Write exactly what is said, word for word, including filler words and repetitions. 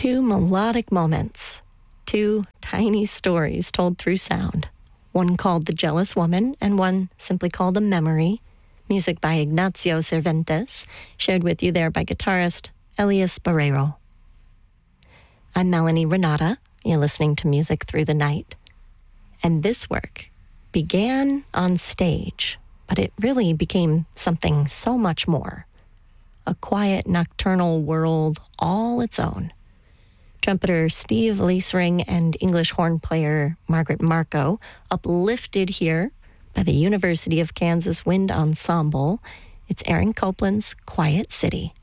Two melodic moments, two tiny stories told through sound, one called The Jealous Woman and one simply called A Memory, music by Ignacio Cervantes, shared with you there by guitarist Elias Barrero. I'm Melanie Renata. You're listening to Music Through the Night. And this work began on stage, but it really became something so much more. A quiet nocturnal world all its own. Trumpeter Steve Leisring and English horn player Margaret Marco, uplifted here by the University of Kansas Wind Ensemble. It's Aaron Copland's Quiet City.